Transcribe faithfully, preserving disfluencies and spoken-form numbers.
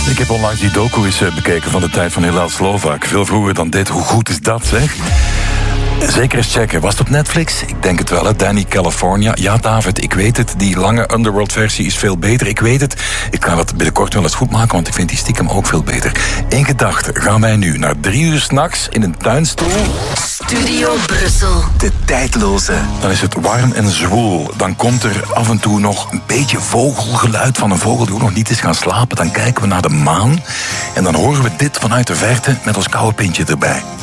Ik heb onlangs die docu eens bekeken van de tijd van Hillel Slovak. Veel vroeger dan dit. Hoe goed is dat, zeg? Zeker eens checken. Was het op Netflix? Ik denk het wel, hè. Danny California. Ja, David, ik weet het. Die lange Underworld-versie is veel beter. Ik weet het. Ik ga dat binnenkort wel eens goed maken, want ik vind die stiekem ook veel beter. In gedachten gaan wij nu naar drie uur 's nachts in een tuinstoel. Studio Brussel. De tijdloze. Dan is het warm en zwoel. Dan komt er af en toe nog een beetje vogelgeluid van een vogel die ook nog niet is gaan slapen. Dan kijken we naar de maan. En dan horen we dit vanuit de verte met ons koude pintje erbij.